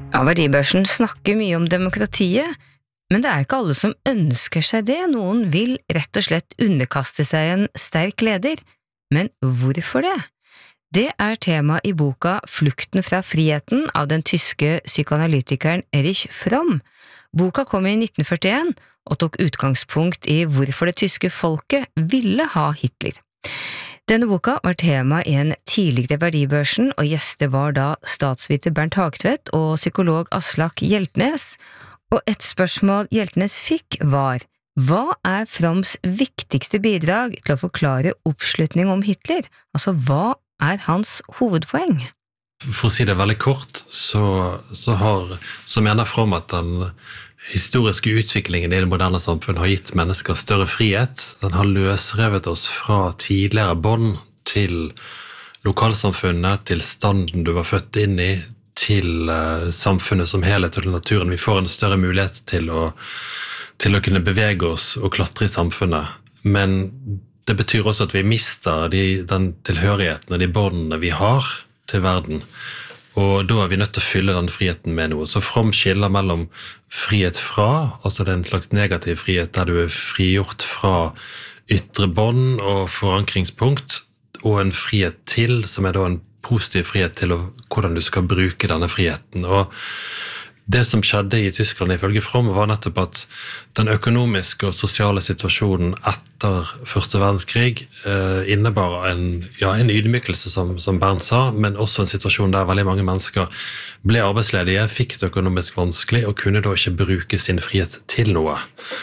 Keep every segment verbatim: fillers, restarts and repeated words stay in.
Ja, verdibørsen snakker mye om demokratiet, men det er ikke alle som ønsker seg det. Noen vil rett og slett underkaste seg en sterk leder. Men hvorfor det? Det er tema i boka Flukten fra friheten av den tyske psykoanalytikeren Erich Fromm. Boka kom i nitten førtien og tok utgangspunkt i hvorfor det tyske folket ville ha Hitler. Denne boka var tema i en tidligere verdibørsen, og gjester var da statsviter Bernt Hagtvedt og psykolog Aslak Hjeltnes. Og et spørsmål Hjeltnes fikk var: hva er Fromms viktigste bidrag til å forklare oppslutning om Hitler? Altså, hva er hans hovedpoeng? For å si det veldig kort, så, så, har, så mener Fromm at den historiske utviklingen i det moderne samfunn har gitt mennesker større frihet. Den har løsrevet oss fra tidligere bånd til lokalsamfunnet, til standen du var født inn i, til uh, samfunnet som helhet og til naturen. Vi får en større mulighet til å, til å kunne bevege oss og klatre i samfunnet. Men det betyr også at vi mister de, den tilhørigheten og de båndene vi har til verden. Og da er vi nødt til å fylle den friheten med noe. Så Fromm skiller mellom frihet fra, altså det er en slags negativ frihet der du er frigjort fra ytre bånd og forankringspunkt, og en frihet til, som er da en positiv frihet til å, hvordan du skal bruke denne friheten. Og det som skjedde i Tyskland ifølge Fromm var nettopp at den økonomiske og sosiale situasjonen etter første verdenskrig eh, innebar en, ja, en ydmykelse, som, som Bernt sa, men også en situasjon der veldig mange mennesker ble arbeidsledige, fikk det økonomisk vanskelig og kunne da ikke bruke sin frihet til noe.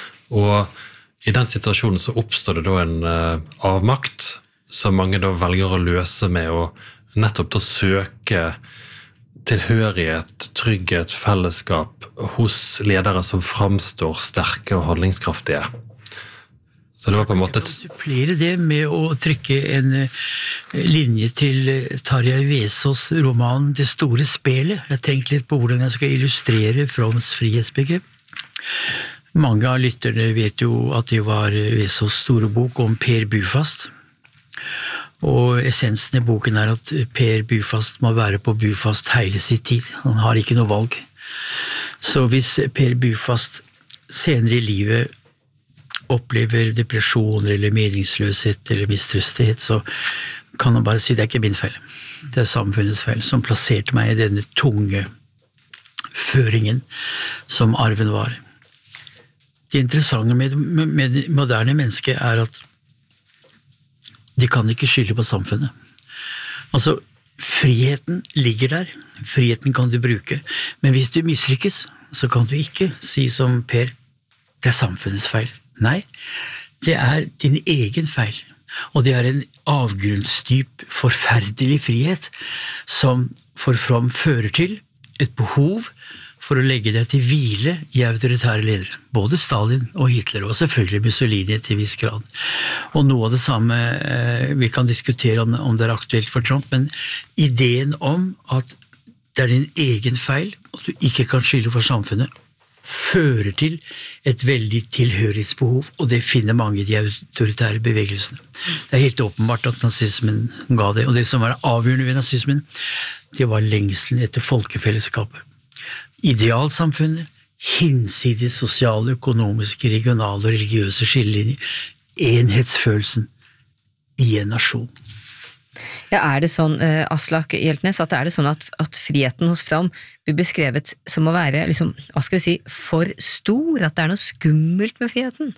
Og i den situasjonen så oppstår det da en eh, avmakt som mange da velger å løse med å nettopp da søke tilhørighet, trygghet, fellesskap hos ledere som framstår sterke og handlingskraftige. Så det var på en måte... Jeg kan supplere det med å trekke en linje til Tarjei Vesaas roman Det store spelet. Jeg tenkte litt på hvordan jeg skal illustrere Fromms frihetsbegrep. Mange av lytterne vet jo at det var Vesaas store bok om Per Bufast. Og essensen i boken er at Per Bufast må være på Bufast hele sitt tid. Han har ikke noe valg. Så hvis Per Bufast senere i livet opplever depresjon eller meningsløshet eller mistrøstighet, så kan han bare si det er ikke min feil. Det er samfunnets feil som plasserte meg i denne tunge føringen som arven var. Det interessante med, med det moderne mennesket er at de kan ikke skylde på samfunnet. Altså, friheten ligger der, friheten kan du bruke, men hvis du mislykkes, så kan du ikke si som Per, det er samfunnets feil. Nei, det er din egen feil, og det er en avgrunnsdyp, forferdelig frihet som for Fromm fører til et behov for å legge deg til hvile i autoritære ledere, både Stalin og Hitler, og selvfølgelig Mussolini til viss grad. Og noe av det samme, eh, vi kan diskutere om, om det er aktuelt for Trump, men ideen om at det er din egen feil, og du ikke kan skylde for samfunnet, fører til et veldig tilhørighetsbehov, og det finner mange i de autoritære bevegelsene. Det er helt åpenbart at nazismen ga det, og det som var avgjørende ved nazismen, det var lengselen etter folkefellesskapet. Idealsamfunnet, hinsides sosiale, økonomiske, regionale og religiøse skillelinjer, enhetsfølelsen i en nasjon. Ja, er det sånn, uh, Aslak Hjeltnes, at er det sånn at, at friheten hos Fromm blir beskrevet som å være, liksom, hva skal vi si, for stor, at det er noe skummelt med friheten?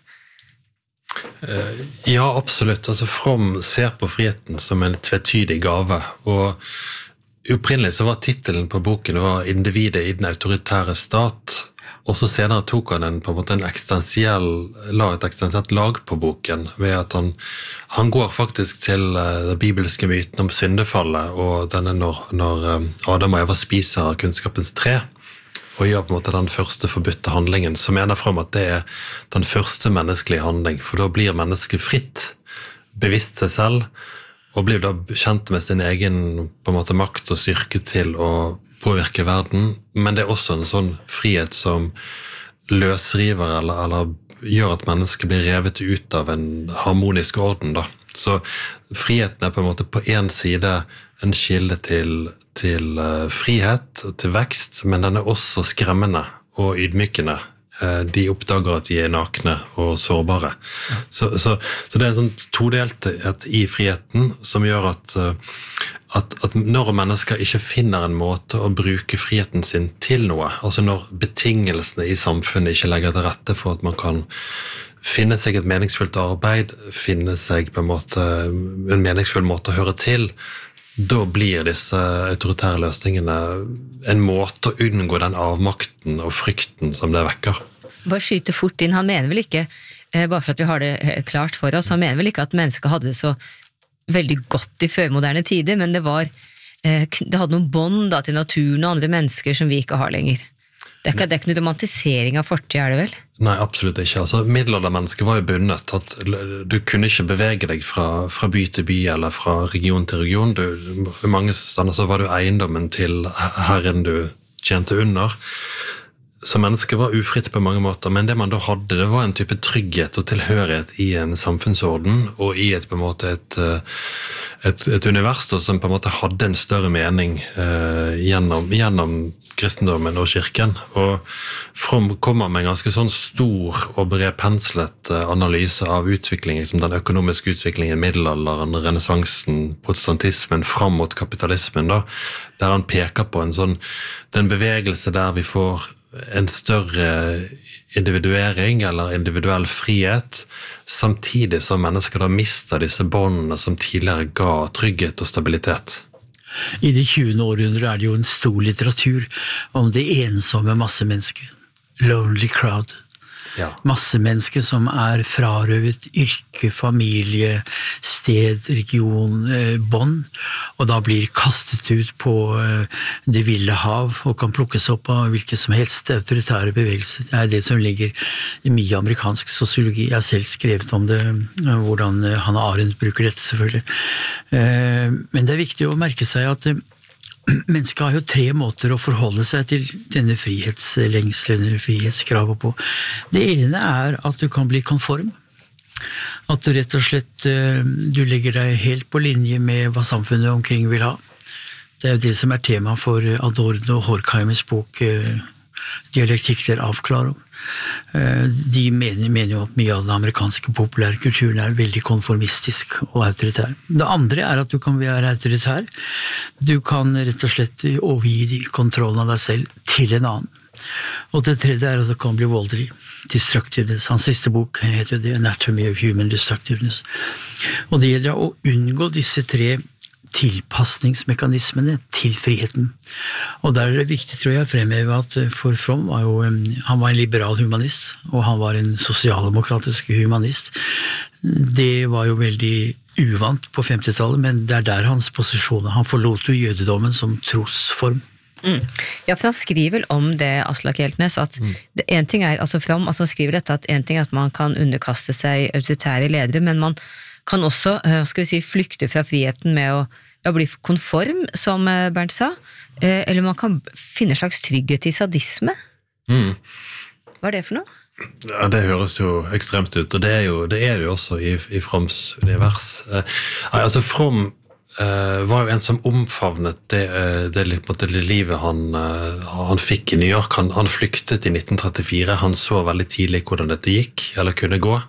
Uh, ja, absolutt. Altså, Fromm ser på friheten som en tvetydig gave, og opprinnelig så var titelen på boken var Individet i den autoritære stat, og så senere tok han en, på en måte en eksistensiell, la et eksistensielt lag på boken, ved at han, han går faktisk til uh, den bibelske myten om syndefallet, og denne når, når um, Adam og Eva spiser av kunnskapens tre, og gjør på en måte den første forbudte handlingen, så mener Fromm at det er den første menneskelige handling, for da blir mennesket fritt, bevisst seg selv, og blir da kjent med sin egen på en måte makt og styrke til å påvirke verden, men det er også en sånn frihet som løsriver eller, eller gjør at mennesket blir revet ut av en harmonisk orden da. Så friheten er på en måte på en side en kilde til, til frihet og til vekst, men den er også skremmende og ydmykende. De oppdager at de er nakne og sårbare. Så, så, så det er en sånn todelthet i friheten som gjør at, at, at når mennesker ikke finner en måte å bruke friheten sin til noe, altså når betingelsene i samfunnet ikke legger til rette for at man kan finne seg et meningsfullt arbeid, finne seg på en måte en meningsfull måte å høre til, da blir disse autoritære løsningene en måte å unngå den avmakten og frykten som det vekker. Bare skyte fort inn, han mener vel ikke, bare for at vi har det klart for oss, han mener vel ikke at mennesket hadde det så veldig godt i førmoderne tider, men det var, det hadde noen bånd da, til naturen og andre mennesker som vi ikke har lenger. Det er ikke, det er ikke noe romantisering av fortid, er det vel? Nei, absolutt ikke. Altså, middelaldermennesket var jo bundet. At du kunne ikke bevege deg fra, fra by til by eller fra region til region. Du, for mange steder så var du eiendommen til herren du tjente under. Så mennesket var ufritt på mange måter, men det man da hadde, det var en type trygghet og tilhørighet i en samfunnsorden, og i et, på en måte, et, et, et univers da, som på en måte hadde en større mening eh, gjennom, gjennom kristendommen og kirken. Og From kommer med en ganske sånn stor og bred penslet analyse av utviklingen, som den økonomiske utviklingen, middelalderen, renessansen, protestantismen, fram mot kapitalismen, da, der han peker på en sånn, den bevegelse der vi får en større individuering eller individuell frihet, samtidig som mennesker da mister disse båndene som tidligere ga trygghet og stabilitet. I det tjuende århundret er det jo en stor litteratur om det ensomme massemennesket. Lonely crowd. Ja. Massemenneske som er frarøvet yrke, familie, sted, region, bånd, og da blir kastet ut på det ville hav og kan plukkes opp av hvilke som helst autoritære bevegelser. Det er det som ligger i mye amerikansk sosiologi. Jeg har selv skrevet om det, hvordan Hannah Arendt bruker dette selvfølgelig. Men det er viktig å merke seg at mennesket har jo tre måter å forholde seg til denne frihetslengselen, frihetskravet på. Det ene er at du kan bli konform. At du rett og slett du legger deg helt på linje med hva samfunnet omkring vil ha. Det er jo det som er tema for Adorno og Horkheims bok Dialektikk der avklarer. De mener, mener jo at mye av den amerikanske populærkulturen er veldig konformistisk og autoritær. Det andre er at du kan være autoritær. Du kan rett og slett overgi kontrollen av deg selv til en annen. Og det tredje er at du kan bli voldelig. Destructiveness. Hans siste bok heter The Anatomy of Human Destructiveness. Og det gjelder å unngå disse tre tilpassningsmekanismene til friheten. Og der er det viktig, tror jeg, å fremheve at for Fromm var jo, han var en liberal humanist, og han var en sosialdemokratisk humanist. Det var jo veldig uvant på femtitallet, men det er der hans posisjoner. Han forlot jo jødedommen som trosform. Mm. Ja, for han skriver om det, Aslak Hjeltnes, at mm. det, en ting er, altså Fromm altså skriver dette, at en ting er at man kan underkaste seg autoritære ledere, men man kan også, skal vi si, flykte fra friheten med å, å bli konform, som Bernt sa, eller man kan finne en slags trygghet i sadisme. Mm. Hva er det for noe? Ja, det høres jo ekstremt ut, og det er jo, det er jo også i, i Fromms univers. Eh, altså, Fromm eh, var jo en som omfavnet det, det, det, det livet han, han fikk i New York. Han, han flyktet i nitten trettifire, han så veldig tidlig hvordan dette gikk, eller kunne gå,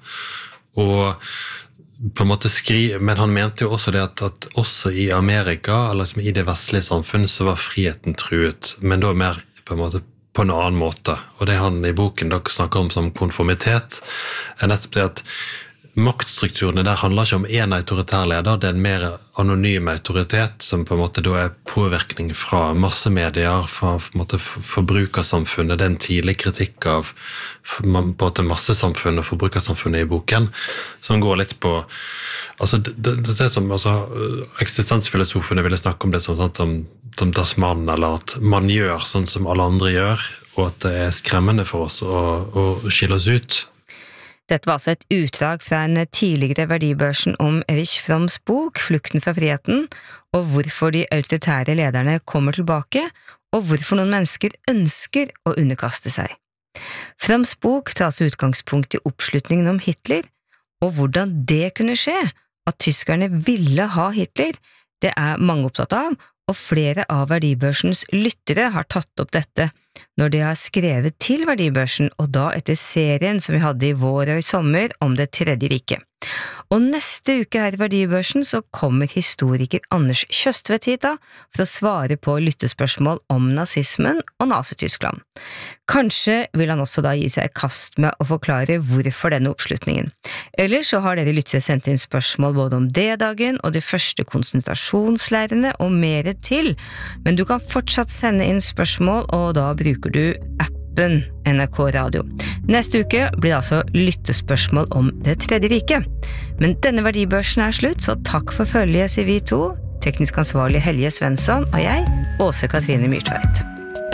og på en måte skri, men han mente jo også det at, at også i Amerika, eller liksom i det vestlige samfunn, så var friheten truet, men da mer på en måte på en annen måte. Og det han i boken da snakker om som konformitet, er nettopp det at maktstrukturene der handler ikke om en autoritær leder, det er en mer anonym autoritet som på en måte da er påvirkning fra massemedier, fra på en måte forbrukersamfunnet. Det er en tidlig kritikk av på en måte massesamfunnet og forbrukersamfunnet i boken, som går litt på altså det, det, det er som altså, eksistensfilosofene ville snakke om det som, sånn, som, som das Mann, eller at man gjør sånn som alle andre gjør, og at det er skremmende for oss å, å skille oss ut. Dette var altså et utdrag fra en tidligere verdibørsen om Erich Fromms bok Flukten fra friheten, og hvorfor de autoritære lederne kommer tilbake, og hvorfor noen mennesker ønsker å underkaste seg. Fromms bok tar altså utgangspunkt i oppslutningen om Hitler, og hvordan det kunne skje, at tyskerne ville ha Hitler, Det er mange opptatt av, og flere av Verdibørsens lyttere har tatt opp dette når de har skrevet til Verdibørsen, og da etter serien som vi hadde i vår og i sommer om det tredje riket. Og neste uke her i Verdibørsen så kommer historiker Anders Kjøstvedt hit da, for å svare på lyttespørsmål om nazismen og Nazi-Tyskland. Kanskje vil han også da gi seg i kast med å forklare hvorfor denne oppslutningen. Ellers så har dere lyttere sendt inn spørsmål både om D-dagen og de første konsentrasjonslærerne og mer til, men du kan fortsatt sende inn spørsmål, og da bruker du appen N R K Radio. Neste uke blir det altså lyttespørsmål om det tredje riket. Men denne Verdibørsen er slutt, så takk for følget, sier vi to. Teknisk ansvarlig Helge Svensson og jeg, Åse Katrine Myrtveit.